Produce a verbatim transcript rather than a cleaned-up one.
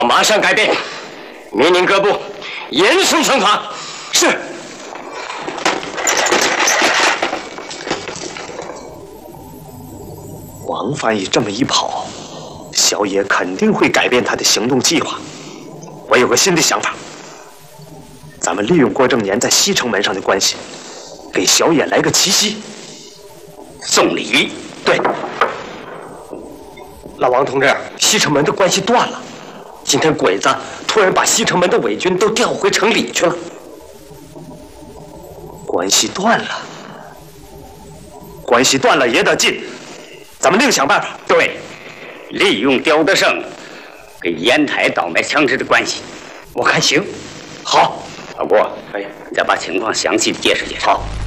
马上改变，命令各部严肃惩罚。是。 王翻译这么一跑，小野肯定会改变他的行动计划。我有个新的想法，咱们利用郭正年在西城门上的关系，给小野来个奇袭。 送礼。 对。老王同志，西城门的关系断了。今天鬼子突然把西城门的伪军都调回城里去了，关系断了。关系断了也得进，咱们另想办法。 对，利用刁德胜跟烟台倒卖枪支的关系， 我看行。好， 老郭，哎，你再把情况详细的介绍介绍。 好。